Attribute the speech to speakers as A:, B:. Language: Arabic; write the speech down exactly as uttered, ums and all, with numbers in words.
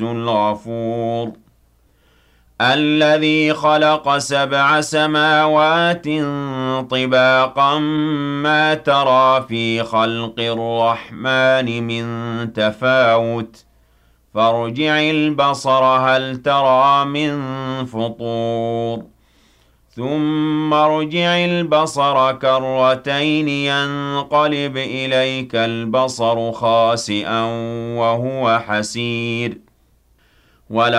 A: الغفور الذي خلق سبع سماوات طباقا ما ترى في خلق الرحمن من تفاوت فارجع البصر هل ترى من فطور ثم ارجع البصر كرتين ينقلب إليك البصر خاسئا وهو حسير